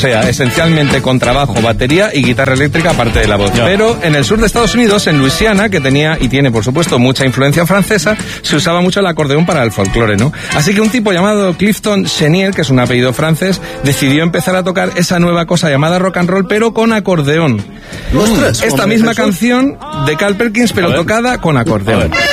sea, esencialmente contrabajo, batería y guitarra eléctrica aparte de la voz. Pero en el sur de Estados Unidos, en Luisiana, que tenía y tiene por supuesto mucha influencia francesa, se usaba mucho el acordeón para el folclore, ¿no? Así que un tipo llamado Clifton Chenier, que es un apellido francés, decidió empezar a tocar esa nueva cosa llamada rock and roll, pero con acordeón. ¡Ostras! Esta misma canción de Carl Perkins, pero tocada con acordeón.